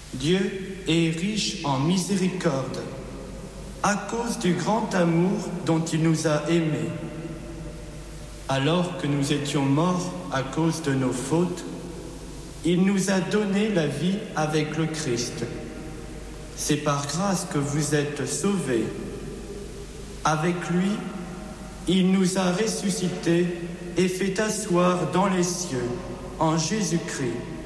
Dieu est riche en miséricorde à cause du grand amour dont il nous a aimés. Alors que nous étions morts à cause de nos fautes, il nous a donné la vie avec le Christ. C'est par grâce que vous êtes sauvés. Avec lui, il nous a ressuscités et fait asseoir dans les cieux, en Jésus-Christ,